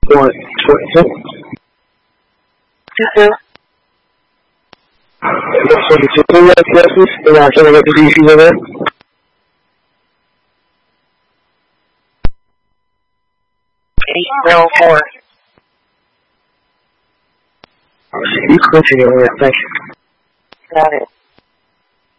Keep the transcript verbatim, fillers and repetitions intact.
What? twenty-two? Two-two. So the two yes, yes, please. And I'm trying to get the D C over there. Eight zero four. You clinching it over there. Thank you. Got it.